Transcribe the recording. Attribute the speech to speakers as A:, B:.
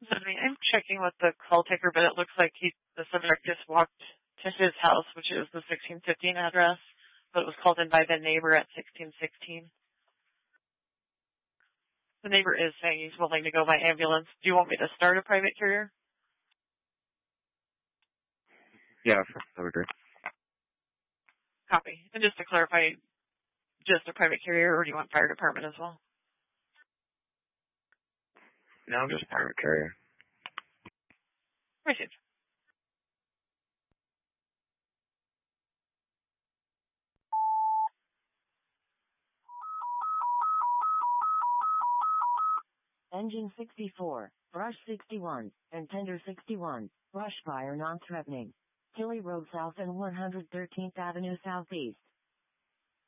A: I'm checking with the call taker, but it looks like the subject just walked to his house, which is the 1615 address, but it was called in by the neighbor at 1616. The neighbor is saying he's willing to go by ambulance. Do you want me to start a private carrier?
B: Yeah, that would be great.
A: Copy. And just to clarify, just a private carrier, or do you want fire department as well?
B: No, just private carrier.
A: Received.
C: Engine 64, brush 61, and tender 61, brush fire non-threatening. Hilly Road South and 113th Avenue Southeast.